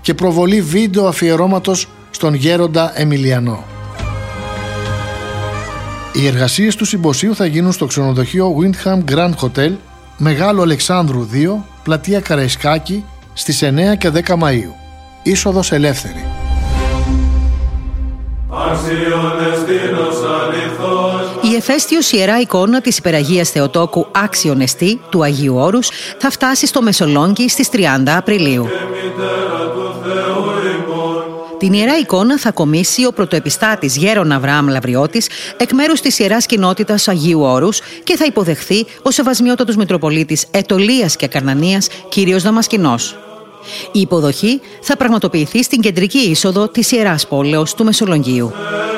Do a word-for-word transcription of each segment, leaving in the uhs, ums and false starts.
και προβολή βίντεο αφιερώματος στον γέροντα Εμιλιανό. Οι εργασίες του συμποσίου θα γίνουν στο ξενοδοχείο Windham Grand Hotel, Μεγάλο Αλεξάνδρου δύο, πλατεία Καραϊσκάκη, στις εννέα και δέκα Μαΐου. Είσοδος ελεύθερη. Η εφαίστειος ιερά εικόνα της Υπεραγίας Θεοτόκου Άξιον Εστί του Αγίου Όρους θα φτάσει στο Μεσολόγγι στις τριάντα Απριλίου. Την ιερά εικόνα θα κομίσει ο πρωτοεπιστάτης Γέρον Αβραάμ Λαβριώτης εκ μέρους της Ιεράς Κοινότητας Αγίου Όρους και θα υποδεχθεί ο Σεβασμιότατος Μητροπολίτης Αιτωλίας και Καρνανίας κύριος Δαμασκηνός. Η υποδοχή θα πραγματοποιηθεί στην κεντρική είσοδο της Ιεράς Πόλεως του Μεσολογγίου.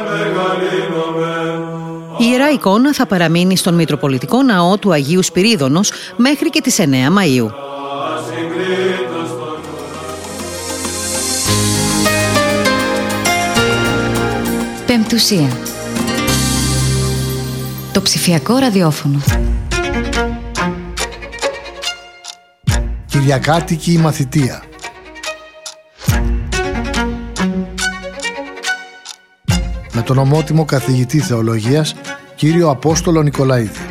Η ιερά εικόνα θα παραμείνει στον Μητροπολιτικό Ναό του Αγίου Σπυρίδωνος μέχρι και τις εννέα Μαΐου. Πεμπτουσία. Το ψηφιακό ραδιόφωνο. Κυριακάτικη μαθητεία. Με τον ομότιμο καθηγητή θεολογίας, κύριο Απόστολο Νικολαίδη.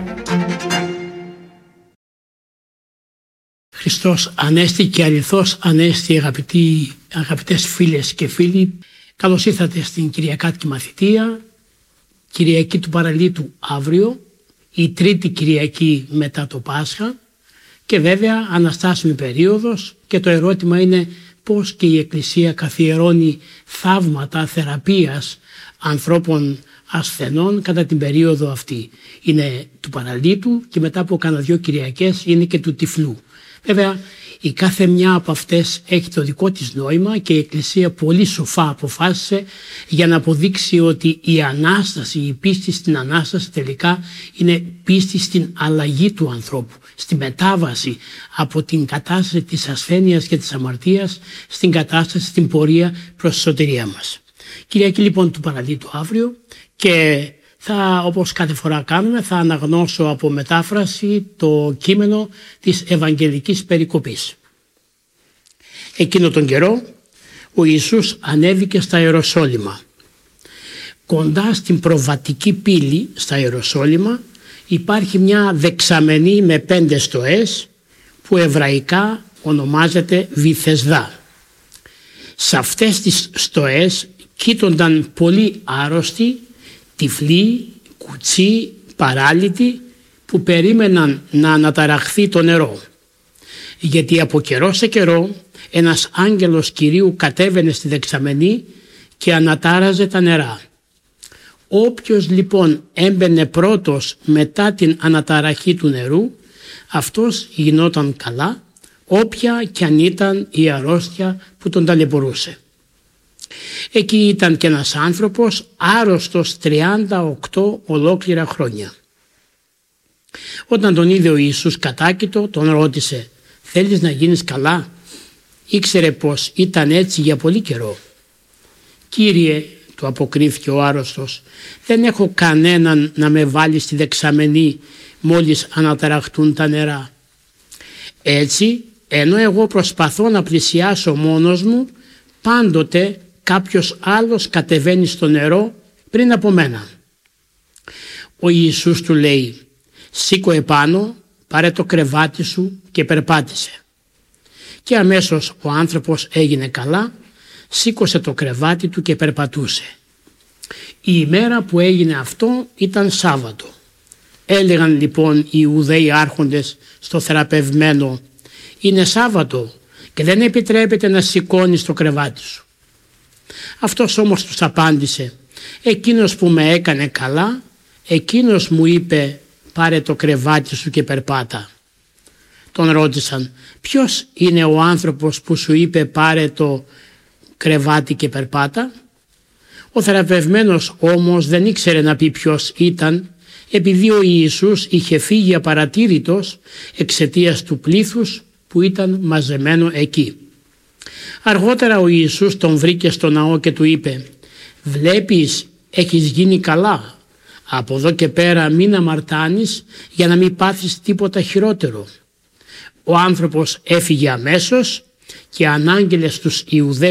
Χριστός Ανέστη και αληθώς Ανέστη, αγαπητοί, αγαπητές φίλες και φίλοι. Καλώς ήρθατε στην Κυριακάτικη μαθητεία, Κυριακή του Παραλίτου αύριο, η τρίτη Κυριακή μετά το Πάσχα και βέβαια αναστάσιμη περίοδος, και το ερώτημα είναι πώς και η Εκκλησία καθιερώνει θαύματα θεραπείας ανθρώπων ασθενών κατά την περίοδο αυτή. Είναι του Παραλίτου και μετά από κάνα δυο Κυριακές είναι και του Τυφλού. Βέβαια, η κάθε μια από αυτές έχει το δικό της νόημα και η Εκκλησία πολύ σοφά αποφάσισε για να αποδείξει ότι η Ανάσταση, η πίστη στην Ανάσταση τελικά είναι πίστη στην αλλαγή του ανθρώπου, στη μετάβαση από την κατάσταση της ασθένειας και της αμαρτίας στην κατάσταση, στην πορεία προς τη σωτηρία μας. Κυριακή λοιπόν του Παραλίτου αύριο, και θα, όπως κάθε φορά κάνουμε, θα αναγνώσω από μετάφραση το κείμενο της Ευαγγελικής Περικοπής. Εκείνο τον καιρό ο Ιησούς ανέβηκε στα Ιεροσόλυμα. Κοντά στην προβατική πύλη στα Ιεροσόλυμα υπάρχει μια δεξαμενή με πέντε στοές που εβραϊκά ονομάζεται Βηθεσδά. Σε αυτές τις στοές κοίτονταν πολλοί άρρωστοι, τυφλοί, κουτσοί, παράλυτοι που περίμεναν να αναταραχθεί το νερό. Γιατί από καιρό σε καιρό ένας άγγελος Κυρίου κατέβαινε στη δεξαμενή και ανατάραζε τα νερά. Όποιος λοιπόν έμπαινε πρώτος μετά την αναταραχή του νερού, αυτός γινόταν καλά, όποια κι αν ήταν η αρρώστια που τον ταλαιπωρούσε. Εκεί ήταν και ένας άνθρωπος άρρωστος τριάντα οκτώ ολόκληρα χρόνια. Όταν τον είδε ο Ιησούς κατάκητο, τον ρώτησε «Θέλεις να γίνεις καλά?» Ήξερε πως ήταν έτσι για πολύ καιρό. «Κύριε», του αποκρίθηκε ο άρρωστος, «δεν έχω κανέναν να με βάλει στη δεξαμενή μόλις αναταραχτούν τα νερά. Έτσι, ενώ εγώ προσπαθώ να πλησιάσω μόνος μου, πάντοτε κάποιος άλλος κατεβαίνει στο νερό πριν από μένα». Ο Ιησούς του λέει «Σήκω επάνω, πάρε το κρεβάτι σου και περπάτησε». Και αμέσως ο άνθρωπος έγινε καλά, σήκωσε το κρεβάτι του και περπατούσε. Η ημέρα που έγινε αυτό ήταν Σάββατο. Έλεγαν λοιπόν οι Ιουδαίοι άρχοντες στο θεραπευμένο «Είναι Σάββατο και δεν επιτρέπεται να σηκώνεις το κρεβάτι σου». Αυτός όμως τους απάντησε «Εκείνος που με έκανε καλά, εκείνος μου είπε πάρε το κρεβάτι σου και περπάτα». Τον ρώτησαν «Ποιος είναι ο άνθρωπος που σου είπε πάρε το κρεβάτι και περπάτα?» Ο θεραπευμένος όμως δεν ήξερε να πει ποιος ήταν, επειδή ο Ιησούς είχε φύγει απαρατήρητος εξαιτίας του πλήθους που ήταν μαζεμένο εκεί. Αργότερα ο Ιησούς τον βρήκε στο ναό και του είπε «Βλέπεις, έχεις γίνει καλά. Από εδώ και πέρα μην αμαρτάνεις για να μην πάθεις τίποτα χειρότερο». Ο άνθρωπος έφυγε αμέσως και ανάγγειλε στους Ιουδαίους